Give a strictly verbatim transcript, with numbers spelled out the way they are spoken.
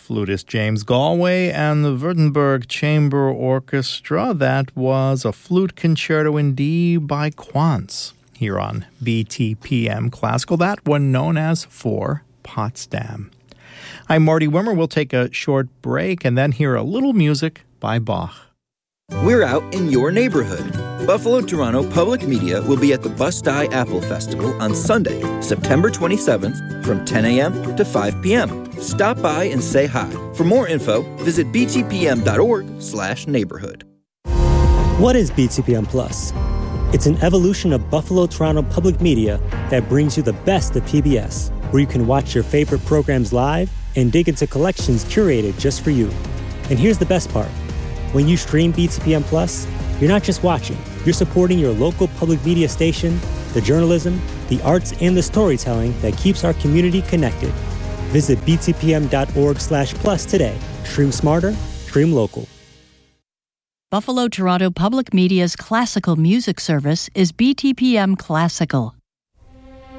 flutist James Galway and the Württemberg Chamber Orchestra. That was a flute concerto in D by Quantz here on B T P M Classical, that one known as For Potsdam. I'm Marty Wimmer. We'll take a short break and then hear a little music by Bach. We're out in your neighborhood. Buffalo Toronto Public Media will be at the Bust-Eye Apple Festival on Sunday, September twenty-seventh from ten a.m. to five p.m. Stop by and say hi. For more info, visit b t p m dot org slash neighborhood. What is B T P M Plus? It's an evolution of Buffalo Toronto Public Media that brings you the best of P B S, where you can watch your favorite programs live and dig into collections curated just for you. And here's the best part. When you stream B T P M Plus, you're not just watching, you're supporting your local public media station, the journalism, the arts, and the storytelling that keeps our community connected. Visit b t p m dot org slash plus today. Stream smarter, stream local. Buffalo Toronto Public Media's classical music service is B T P M Classical.